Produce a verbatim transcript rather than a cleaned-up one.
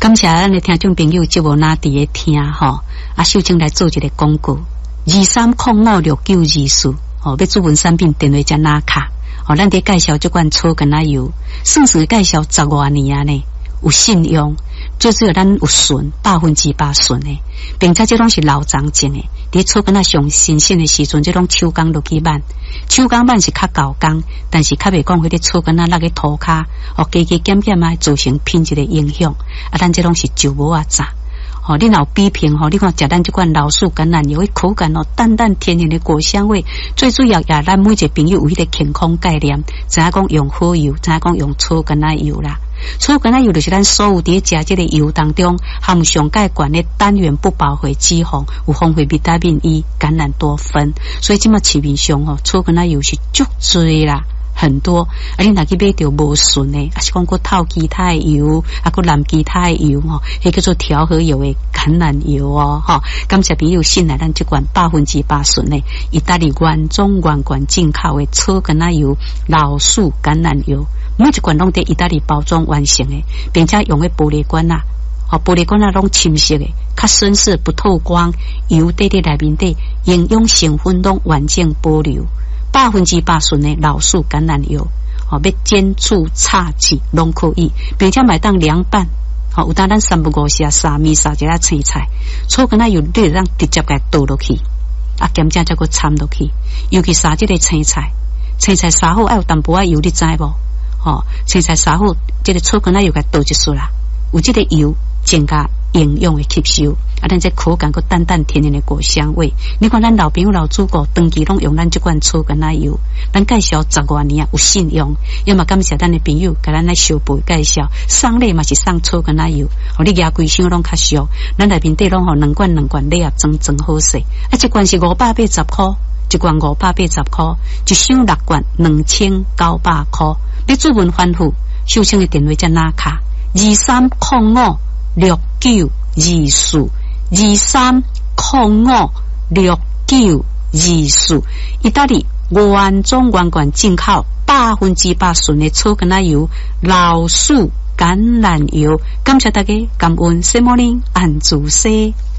感谢咱的听众朋友，就无哪伫咧听吼。啊，秀清来做一个广告，二三零五六九二四，哦，要主文产品电话加拿卡，哦，咱伫介绍这款草根仔油，算是介绍十多年啊呢，有信用，最主要咱有纯，百分之百纯的，并且这拢是老长种的。伫草根仔上新鲜的时阵，这种手工落去挽，手工挽是较高工，但是较袂讲迄个草根仔那个涂骹，哦，加加减减啊，造成品质的影响。啊，咱这拢是酒无啊炸。哦，你若比拼吼，你看食咱这款老树橄榄油，口感哦淡淡甜甜的果香味，最主要也咱每一个朋友有迄个健康概念，知影讲用好油，知影讲用草橄榄油啦。草橄榄油就是咱所有伫食这个油当中含上介悬的单元不饱和脂肪，有丰富维他命 E、橄榄多酚，所以即马市面上吼草橄榄油是足多啦。很多，啊！你若去买到无纯的，啊是讲过透其他的油，啊个蓝其他的油吼，迄叫做调和油的橄榄油哦，吼！感谢朋友信赖咱这款百分之百纯的意大利原装原罐进口的草橄榄油、老树橄榄油，每一罐拢在意大利包装完成的，并且用的玻璃罐啊，哦，玻璃罐啊拢深色的，较深色不透光，油滴滴内面底营养成分拢完整保留。百分之百纯的老树橄榄油，哦，要煎煮炒制拢可以，并且买当凉拌，哦，有当咱三不五时啊，沙米沙一下青菜，草橄榄油你让直接给倒落去，啊，咸酱再个掺落去，尤其沙这个青菜，青菜沙好爱有淡薄仔油，你知无？哦，青菜沙好，这个草橄榄油给倒一束啦，有这个油增加营养的吸收，啊，咱这口感个淡淡甜甜的果香味。你看咱老朋友老祖国长期拢用咱这款草橄榄油，咱介绍十多年啊，有信用。要么感谢咱的朋友，给咱来小辈介绍，送礼嘛是送草橄榄油，互你牙规箱拢较俗。咱内面底拢吼两罐两罐礼啊，装装好势。啊，一罐是五百八十块，一罐五百八十块，一箱六罐两千九百块。你主文反复，秀清的电话在哪卡？二三零五六九二四，二三零五六九二四，意大利原装原罐进口，百分之百纯的草橄榄油、老树橄榄油。感谢大家，感恩 Good morning， 安住西。